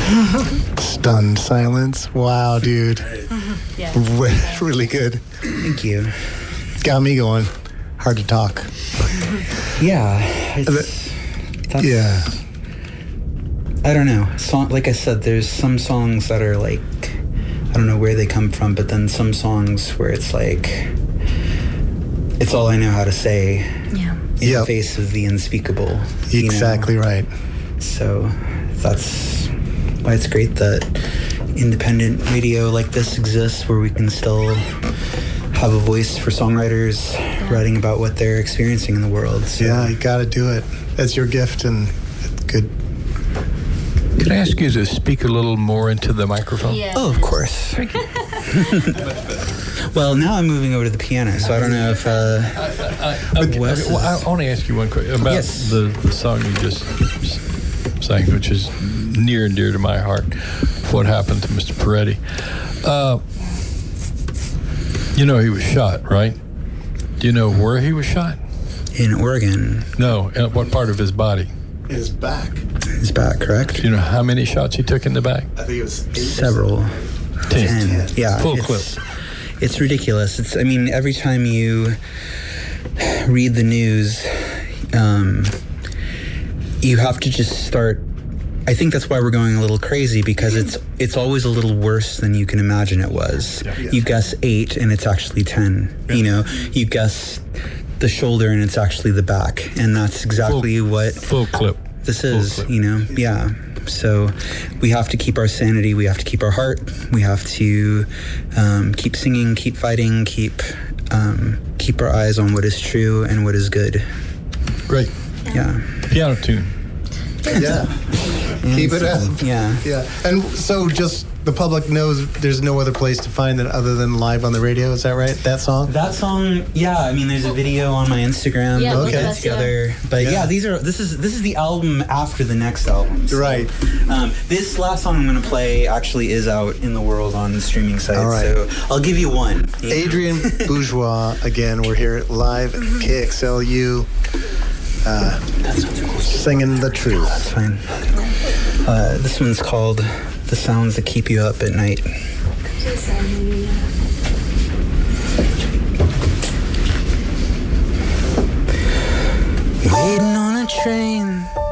Stunned silence. Wow, dude. Yeah. Really good. Thank you. Got me going. Hard to talk. Yeah. Yeah. I don't know. Like I said, there's some songs that are like, I don't know where they come from, but then some songs where it's like, it's all I know how to say in the face of the unspeakable. Exactly right. So that's why it's great that independent radio like this exists, where we can still have a voice for songwriters writing about what they're experiencing in the world. So. Yeah, you got to do it. That's your gift, and it's good. Can I ask you to speak a little more into the microphone? Yeah. Oh, of course. Thank you. Well, now I'm moving over to the piano, so I don't know if Wes is... Well, I want to ask you one question about the song you just sang, which is near and dear to my heart. What happened to Mr. Peretti? You know he was shot, right? Do you know where he was shot? In Oregon. No, at what part of his body? His back. His back, correct? Do you know how many shots he took in the back? I think it was 8. Several. 10. Yeah. Full clip. It's ridiculous. It's, I mean, every time you read the news, you have to just start. I think that's why we're going a little crazy, because it's always a little worse than you can imagine it was. Yeah. You guess 8 and it's actually 10. Yeah. You know, you guess the shoulder and it's actually the back, and that's exactly what full clip this is. Clip. You know, yeah. So we have to keep our sanity. We have to keep our heart. We have to keep singing, keep fighting, keep our eyes on what is true and what is good. Great. Yeah. Piano tune. Yeah. Keep it up. Yeah. Yeah. And so just the public knows there's no other place to find it other than live on the radio. Is that right? That song? That song, yeah. I mean, there's a video on my Instagram. Yeah, we put it together. But yeah, this is the album after the next album. So, right. This last song I'm going to play actually is out in the world on streaming sites. All right. So I'll give you one. Adrian Bourgeois, again, we're here live at KXLU. Singing the truth. That's fine. This one's called The Sounds That Keep You Up at Night. Waiting on a train